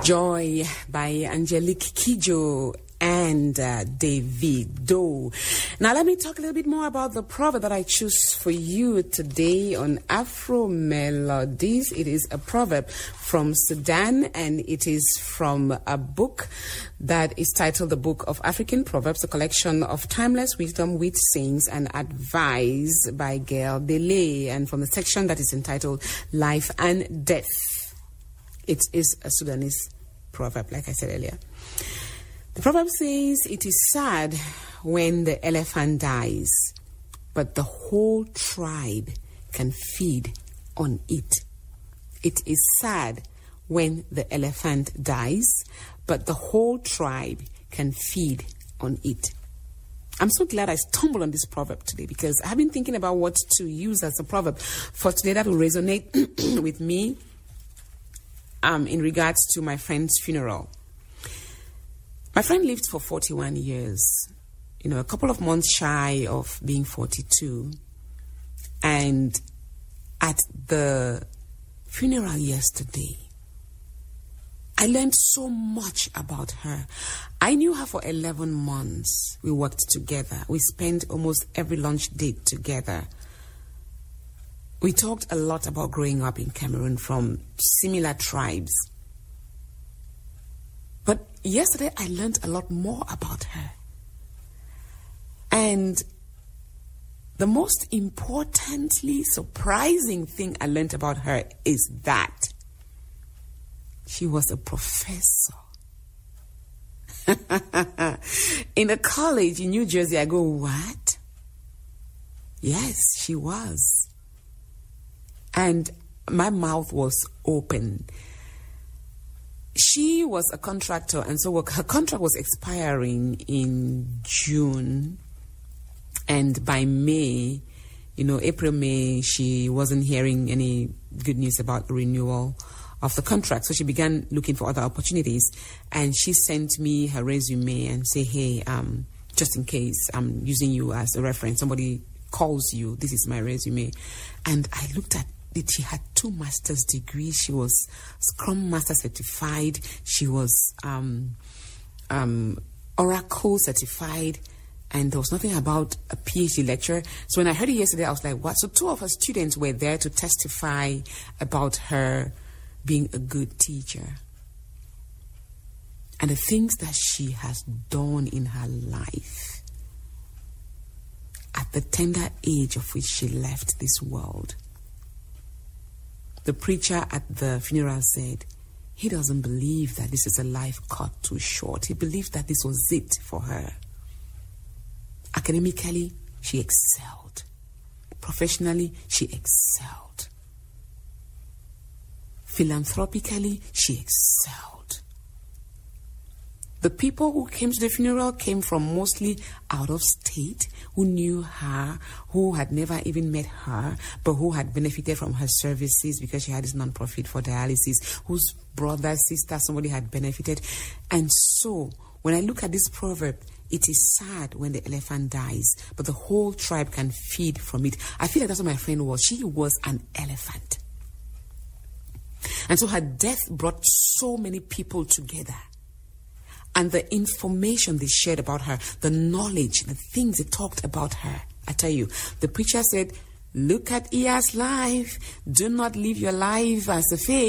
Joy by Angelique Kidjo and Davido. Now let me talk a little bit more about the proverb that I choose for you today on Afro Melodies. It is a proverb from Sudan, and it is from a book that is titled The Book of African Proverbs, a collection of timeless wisdom with sayings and advice by Gail Delay, and from the section that is entitled Life and Death. It is a Sudanese proverb, like I said earlier. The proverb says, "It is sad when the elephant dies, but the whole tribe can feed on it." It is sad when the elephant dies, but the whole tribe can feed on it. I'm so glad I stumbled on this proverb today, because I've been thinking about what to use as a proverb for today that will resonate with me in regards to my friend's funeral. My friend lived for 41 years, a couple of months shy of being 42. And at the funeral yesterday, I learned so much about her. I knew her for 11 months. We worked together. We spent almost every lunch date together. We talked a lot about growing up in Cameroon from similar tribes. But yesterday I learned a lot more about her. And the most importantly surprising thing I learned about her is that she was a professor. In a college in New Jersey. I go, what? Yes, she was. And my mouth was open. She was a contractor, and so her contract was expiring in June. And by May, April, May, she wasn't hearing any good news about renewal of the contract. So she began looking for other opportunities. And she sent me her resume and say, hey, just in case I'm using you as a reference, somebody calls you, this is my resume. And I looked at it. She had 2 master's degrees. She was Scrum Master certified. She was Oracle certified. And there was nothing about a PhD lecturer. So when I heard it yesterday, I was like, what? So 2 of her students were there to testify about her being a good teacher and the things that she has done in her life at the tender age of which she left this world. The preacher at the funeral said he doesn't believe that this is a life cut too short. He believed that this was it for her. Academically, she excelled. Professionally, she excelled. Philanthropically, she excelled. The people who came to the funeral came from mostly out of state, who knew her, who had never even met her, but who had benefited from her services because she had this non-profit for dialysis, whose brother, sister, somebody had benefited. And so, when I look at this proverb, it is sad when the elephant dies, but the whole tribe can feed from it. I feel like that's what my friend was. She was an elephant. And so her death brought so many people together. And the information they shared about her, the knowledge, the things they talked about her. I tell you, the preacher said, look at Iya's life. Do not live your life as a fake.